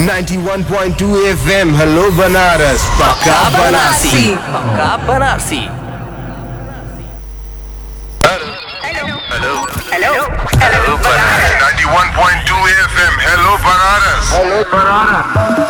91.2 FM, hello Banaras, Pakka Banarsi. पक्का Banarasi. Hello, 91.2 FM. Hello, Banaras. Hello Banaras.